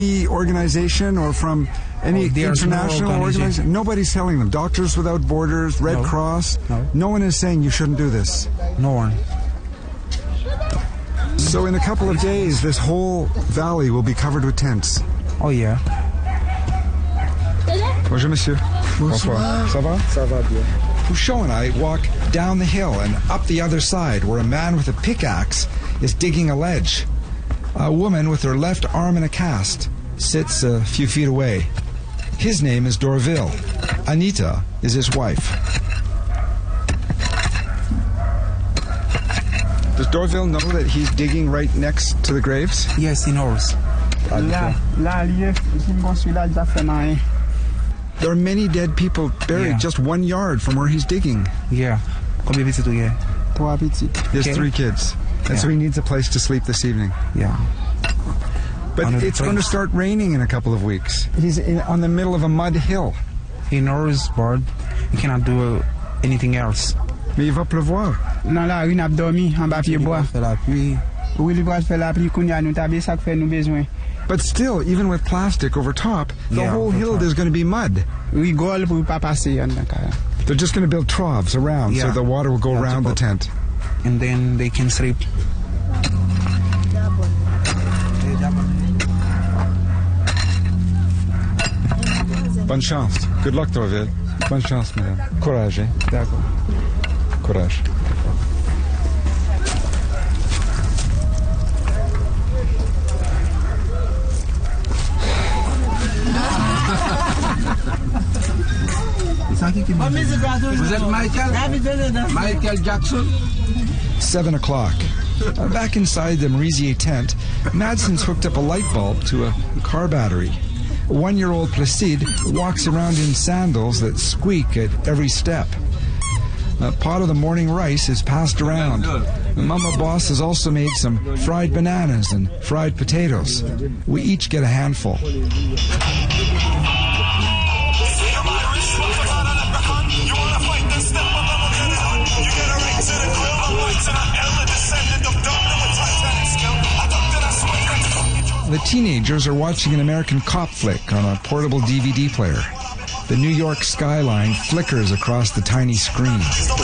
organization or from any international organization? Nobody's selling them. Doctors Without Borders, Red Cross. No one is saying you shouldn't do this. No one. So in a couple of days, this whole valley will be covered with tents. Oh, yeah. Bonjour, monsieur. Bonsoir. Ça va? Ça va bien. Pouchon and I walk down the hill and up the other side where a man with a pickaxe is digging a ledge. A woman with her left arm in a cast sits a few feet away. His name is Dorville. Anita is his wife. Does Dorville know that he's digging right next to the graves? Yes, he knows. There are many dead people buried just 1 yard from where he's digging. Yeah. He has 3 kids. And so he needs a place to sleep this evening. Yeah. But it's going to start raining in a couple of weeks. He's on the middle of a mud hill. He knows, but he cannot do anything else. Mais il va pleuvoir. Non, la rue n'a pas dormi en bas pied bois. Oui, il va faire la pluie qu'on y a nous taper ça que fait nous besoin. But still, even with plastic over top, the whole hill there's going to be mud. Oui, gol pour pas passer. They're just going to build troughs around so the water will go around the tent. And then they can sleep. Bonne chance. Good luck, Dorville. Bonne chance, madame. Courage, hein? D'accord. Courage. Vous êtes Michael Jackson? 7 o'clock. Back inside the Merisier tent, Madsen's hooked up a light bulb to a car battery. 1-year-old Placide walks around in sandals that squeak at every step. A pot of the morning rice is passed around. Mama Boss has also made some fried bananas and fried potatoes. We each get a handful. The teenagers are watching an American cop flick on a portable DVD player. The New York skyline flickers across the tiny screen.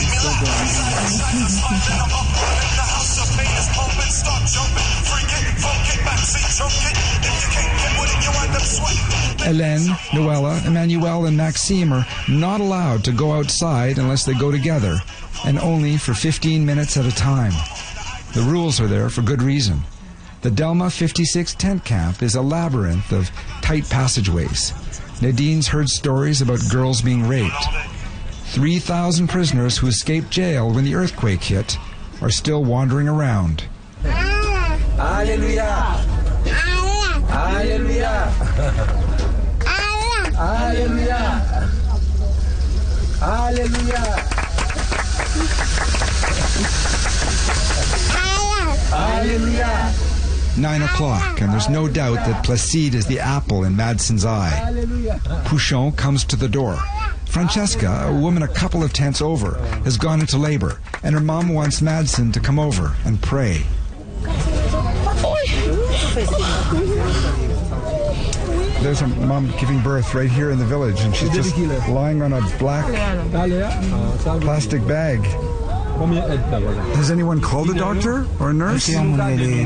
Hélène, Noella, Emmanuel, and Maxime are not allowed to go outside unless they go together, and only for 15 minutes at a time. The rules are there for good reason. The Delma 56 tent camp is a labyrinth of tight passageways. Nadine's heard stories about girls being raped. 3,000 prisoners who escaped jail when the earthquake hit are still wandering around. Hallelujah! Hallelujah! Hallelujah! Hallelujah! Hallelujah! 9 o'clock, and there's no doubt that Placide is the apple in Madsen's eye. Pouchon comes to the door. Francesca, a woman a couple of tents over, has gone into labor, and her mom wants Madsen to come over and pray. There's a mom giving birth right here in the village, and she's just lying on a black plastic bag. Has anyone called a doctor or a nurse? No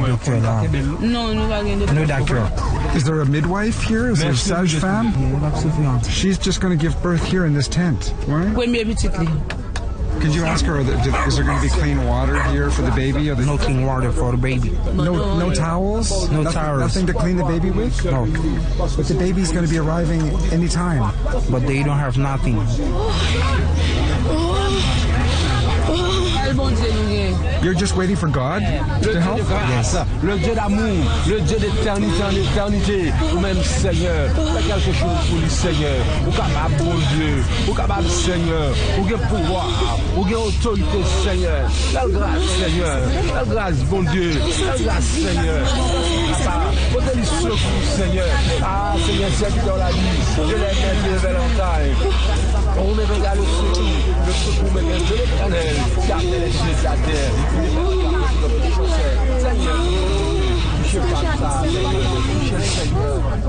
doctor. Is there a midwife here? Is there a sage-femme? She's just going to give birth here in this tent. Right? Could you ask her, is there going to be clean water here for the baby? No clean water for the baby. No towels? No towels. Nothing to clean the baby with? No. But the baby's going to be arriving any time. But they don't have nothing. You're just waiting for God to help? Yes. Le Dieu d'amour, le Dieu d'éternité en éternité, ou même Seigneur, fais quelque chose pour lui, Seigneur. Ou capable, bon Dieu, ou capable, Seigneur, ou que pouvoir, ou que autorité, Seigneur. La grâce, Seigneur, la grâce, bon Dieu, la grâce, Seigneur. Votre secours, Seigneur. Ah, Seigneur, c'est qui dans la vie, je l'ai mis de Valentine. On me regarde le secours me vient de l'Éternel, qui a fait les cieux de la terre. Seigneur, je ne sais pas ça, Seigneur.